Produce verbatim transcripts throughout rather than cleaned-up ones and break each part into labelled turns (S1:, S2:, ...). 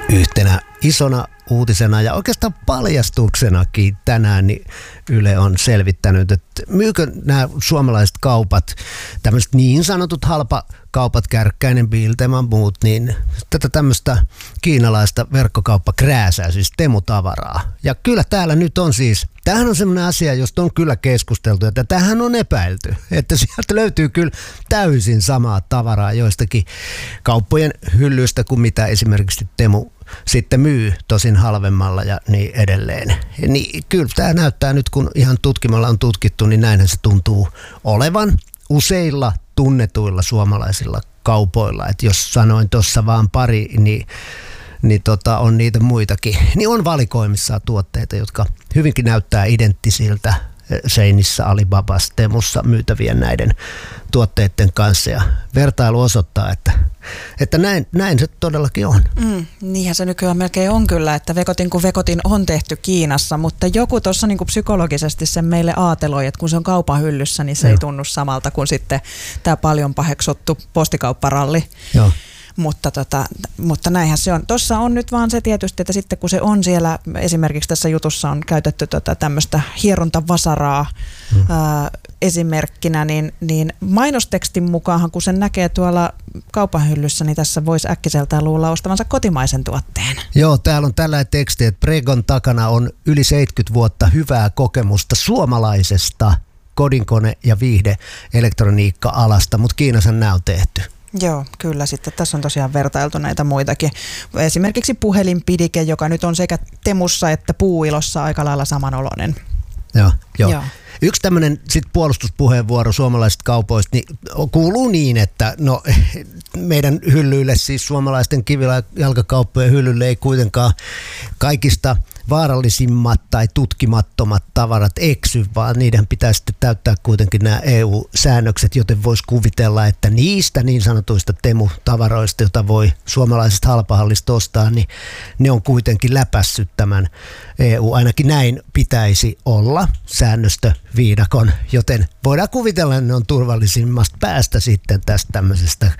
S1: Yhtenä isona uutisena ja oikeastaan paljastuksenakin tänään niin Yle on selvittänyt, että myykö nämä suomalaiset kaupat, tämmöiset niin sanotut halpakaupat, Kärkkäinen, Biltema, muut, niin tätä tämmöistä kiinalaista verkkokauppakrääsää, siis temutavaraa. Ja kyllä täällä nyt on siis, tämähän on semmoinen asia, josta on kyllä keskusteltu, että tämähän on epäilty, että sieltä löytyy kyllä täysin samaa tavaraa joistakin kauppojen hyllyistä kuin mitä esimerkiksi Temu sitten myy tosin halvemmalla ja niin edelleen. Niin kyllä tämä näyttää nyt, kun ihan tutkimalla on tutkittu, niin näinhän se tuntuu olevan useilla tunnetuilla suomalaisilla kaupoilla. Että jos sanoin tuossa vaan pari, niin, niin tota, on niitä muitakin. Niin on valikoimissaan tuotteita, jotka hyvinkin näyttää identtisiltä seinissä, Alibabassa, Temussa myytävien näiden tuotteiden kanssa. Ja vertailu osoittaa, että, että näin, näin se todellakin on.
S2: Mm, niinhän se nykyään melkein on kyllä, että vekotin kuin vekotin on tehty Kiinassa, mutta joku tuossa niin kuin psykologisesti sen meille aateloi, että kun se on kaupan hyllyssä, niin se Joo. ei tunnu samalta kuin sitten tämä paljon paheksuttu postikaupparalli. Joo. Mutta, tota, mutta näinhän se on. Tuossa on nyt vaan se tietysti, että sitten kun se on siellä, esimerkiksi tässä jutussa on käytetty tota tämmöistä hierontavasaraa mm. ää, esimerkkinä, niin, niin mainostekstin mukaan, kun sen näkee tuolla kaupan hyllyssä, niin tässä voisi äkkiseltään luulla ostavansa kotimaisen tuotteen.
S1: Joo, täällä on tällainen teksti, että Pregon takana on yli seitsemänkymmentä vuotta hyvää kokemusta suomalaisesta kodinkone- ja viihde-elektroniikka-alasta, mutta Kiinassa nämä on tehty.
S2: Joo, kyllä sitten. Tässä on tosiaan vertailtu näitä muitakin. Esimerkiksi puhelinpidike, joka nyt on sekä Temussa että Puuilossa aika lailla samanoloinen.
S1: Joo, joo. joo. Yksi tämmöinen sit puolustuspuheenvuoro suomalaisista kaupoista niin kuuluu niin, että no, meidän hyllyille, siis suomalaisten kivijalkakauppojen hyllylle ei kuitenkaan kaikista vaarallisimmat tai tutkimattomat tavarat eksy, vaan niiden pitää sitten täyttää kuitenkin nämä E U-säännökset, joten voisi kuvitella, että niistä niin sanotuista Temu-tavaroista, joita voi suomalaisesta halpahallista ostaa, niin ne on kuitenkin läpässyt tämän E U. Ainakin näin pitäisi olla säännöstöviidakon, joten voidaan kuvitella, että ne on turvallisimmasta päästä sitten tästä tämmöisestä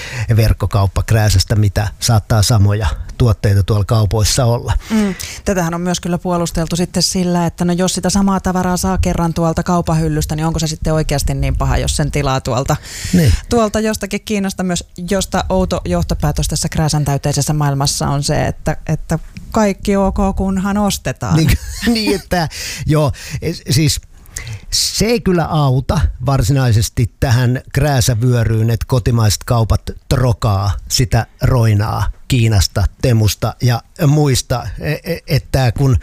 S1: verkkokauppakrääsästä, mitä saattaa samoja tuotteita tuolla kaupoissa olla.
S2: Mm. Tätähän on myös kyllä puolusteltu sitten sillä, että no jos sitä samaa tavaraa saa kerran tuolta kaupahyllystä, niin onko se sitten oikeasti niin paha, jos sen tilaa tuolta, niin. tuolta jostakin Kiinasta myös, josta outo johtopäätös tässä krääsän täyteisessä maailmassa on se, että, että kaikki ok, kunhan ostetaan.
S1: Niin, niin että joo, siis se ei kyllä auta varsinaisesti tähän krääsävyöryyn, että kotimaiset kaupat trokaa sitä roinaa Kiinasta, Temusta ja muista, että kun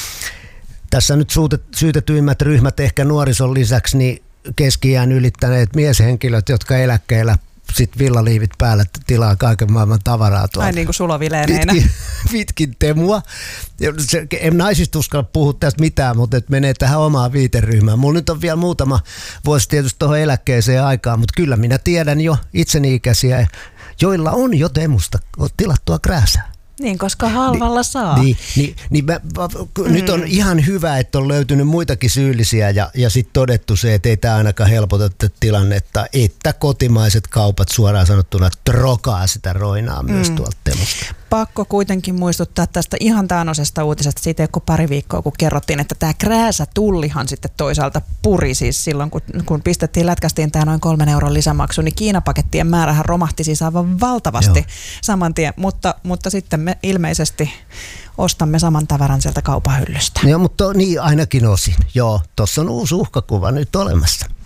S1: tässä nyt syytetyimmät ryhmät ehkä nuorison lisäksi, niin keski-iän ylittäneet mieshenkilöt, jotka eläkkeellä sitten villaliivit päällä tilaa kaiken maailman tavaraa tuolta.
S2: Ai niin kuin sulovileeneinä.
S1: Pitkin, pitkin Temua. Se, en naisista uskalla puhua tästä mitään, mutta et menee tähän omaan viiteryhmään. Mulla nyt on vielä muutama vuosi tietysti tuohon eläkkeeseen aikaan, mutta kyllä minä tiedän jo itseni ikäisiä, joilla on jo Temusta tilattua krääsää.
S2: Niin, koska halvalla
S1: Ni,
S2: saa.
S1: Niin, niin, niin mä, mm. nyt on ihan hyvä, että on löytynyt muitakin syyllisiä ja, ja sitten todettu se, että ei tämä ainakaan helpota tätä tilannetta, että kotimaiset kaupat suoraan sanottuna trokaa sitä roinaa myös mm. tuolta Temusta.
S2: Pakko kuitenkin muistuttaa tästä ihan taanoisesta uutisesta, siitä ei ole pari viikkoa, kun kerrottiin, että tämä krääsätullihan sitten toisaalta puri siis silloin, kun, kun pistettiin, lätkästiin tämä noin kolmen euron lisämaksu, niin Kiinapakettien määrähän romahti siis aivan valtavasti Joo. saman tien, mutta, mutta sitten me ilmeisesti ostamme saman tavaran sieltä kaupahyllystä.
S1: Joo, mutta niin ainakin osin. Joo, tuossa on uusi uhkakuva nyt olemassa.